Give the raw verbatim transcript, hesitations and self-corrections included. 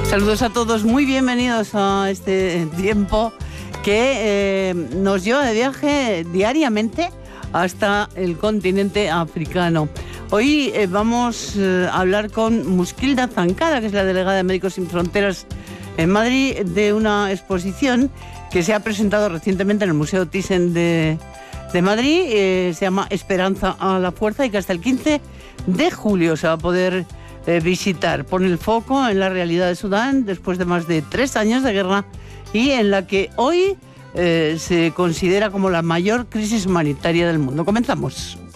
Saludos a todos, muy bienvenidos a este tiempo que eh, nos lleva de viaje diariamente hasta el continente africano. Hoy eh, vamos eh, a hablar con Muskilda Zankara, que es la delegada de Médicos Sin Fronteras en Madrid, de una exposición que se ha presentado recientemente en el Museo Thyssen de, de Madrid. Eh, se llama Esperanza a la Fuerza y que hasta el quince de julio se va a poder eh, visitar. Pone el foco en la realidad de Sudán después de más de tres años de guerra y en la que hoy eh, se considera como la mayor crisis humanitaria del mundo. Comenzamos.